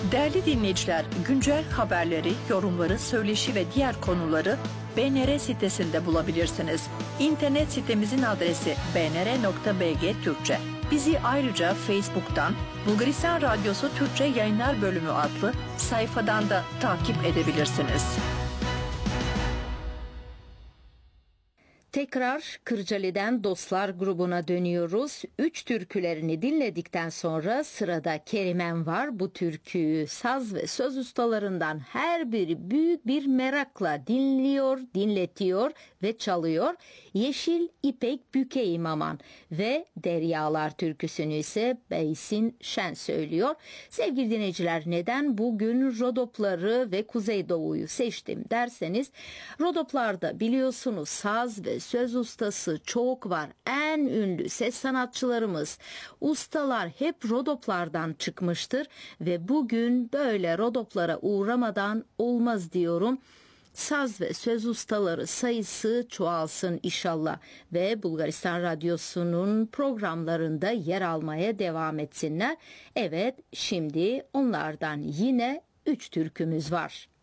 Değerli dinleyiciler, güncel haberleri, yorumları, söyleşi ve diğer konuları BNR sitesinde bulabilirsiniz. İnternet sitemizin adresi bnr.bg Türkçe. Bizi ayrıca Facebook'tan Bulgaristan Radyosu Türkçe Yayınlar Bölümü adlı sayfadan da takip edebilirsiniz. Tekrar Kırcaali'den Dostlar grubuna dönüyoruz. 3 türkülerini dinledikten sonra sırada Kerimen var. Bu türküyü saz ve söz ustalarından her biri büyük bir merakla dinliyor, dinletiyor ve çalıyor. Yeşil İpek Bükeyim Aman ve Deryalar türküsünü ise Beysin Şen söylüyor. Sevgili dinleyiciler, neden bugün Rodopları ve Kuzeydoğu'yu seçtim derseniz, Rodoplarda biliyorsunuz saz ve söz ustası çok var. En ünlü ses sanatçılarımız, ustalar hep Rodoplardan çıkmıştır ve bugün böyle Rodoplara uğramadan olmaz diyorum. Saz ve söz ustaları sayısı çoğalsın inşallah ve Bulgaristan Radyosu'nun programlarında yer almaya devam etsinler. Evet, şimdi onlardan yine 3 türkümüz var.